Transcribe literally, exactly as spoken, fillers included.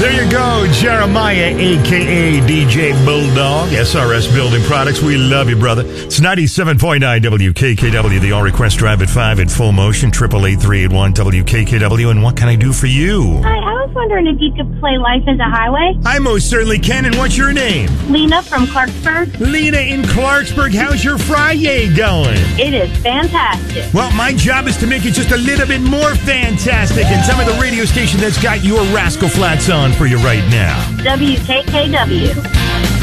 There you go, Jeremiah, a k a. D J Bulldog, S R S Building Products. We love you, brother. It's ninety-seven point nine W K K W, the All Request Drive at five in full motion, eight eight eight, three eight one, W K K W. And what can I do for you? Hi, I was wondering if you could play Life is a Highway. I most certainly can, and what's your name? Lena from Clarksburg. Lena in Clarksburg, how's your Friday going? It is fantastic. Well, my job is to make it just a little bit more fantastic, and tell me the radio station that's got your Rascal Flats on for you right now. W K K W.